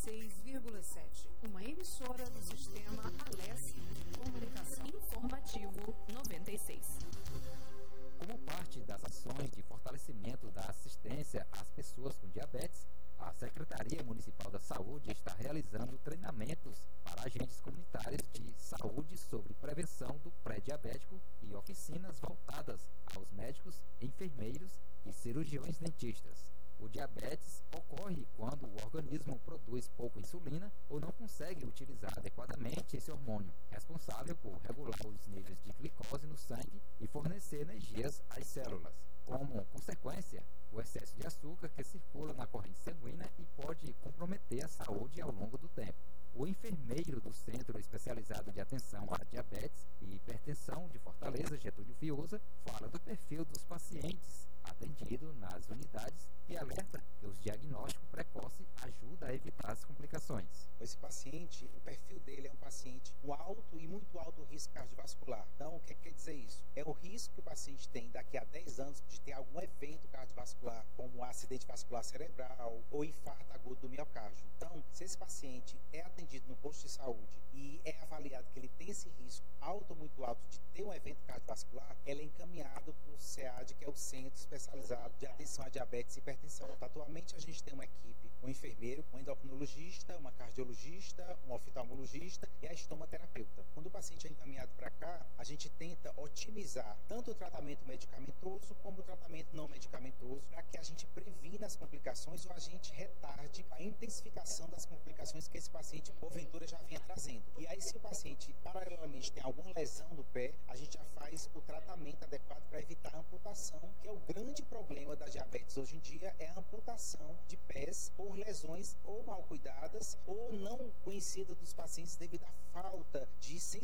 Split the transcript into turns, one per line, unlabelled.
96,7. Uma emissora do sistema Alesse Comunicação.
Informativo 96.
Como parte das ações de fortalecimento da assistência às pessoas com diabetes, a Secretaria Municipal da Saúde está realizando treinamentos para agentes comunitários de saúde sobre prevenção do pré-diabético e oficinas voltadas aos médicos, enfermeiros e cirurgiões dentistas. O diabetes ocorre quando o organismo produz pouco insulina ou não consegue utilizar adequadamente esse hormônio, responsável por regular os níveis de glicose no sangue e fornecer energias às células. Como consequência, o excesso de açúcar que circula na corrente sanguínea e pode comprometer a saúde ao longo do tempo. O enfermeiro do Centro Especializado de Atenção à Diabetes e Hipertensão de Fortaleza, Getúlio Fiuza, fala do perfil dos pacientes atendido nas unidades e alerta que o diagnóstico precoce ajuda a evitar as complicações.
Esse paciente, o perfil dele é um paciente com alto e muito alto risco cardiovascular. Então, o que quer dizer isso? É o risco que o paciente tem daqui a 10 anos de ter algum evento cardiovascular, como um acidente vascular cerebral ou infarto agudo do miocárdio. Então, se esse paciente é atendido no posto de saúde e é avaliado que ele tem esse risco alto ou muito alto de ter um evento cardiovascular, ele é encaminhado para o CEAD, que é o Centro Especializado de Atenção à Diabetes e Hipertensão. Atualmente a gente tem uma equipe, um enfermeiro, um endocrinologista, uma cardiologista, um oftalmologista e a estomaterapeuta. Quando o paciente é encaminhado para cá, a gente tenta otimizar tanto o tratamento medicamentoso como o tratamento não medicamentoso para que a gente previna as complicações ou a gente retarde a intensificação das complicações que esse paciente porventura já vinha trazendo. E aí, se o paciente paralelamente tem alguma lesão do pé, a gente já faz o tratamento adequado para evitar a amputação, que é o grande problema da diabetes hoje em dia, é a amputação de pés por lesões ou mal cuidadas ou não conhecidas dos pacientes devido à falta de sensibilidade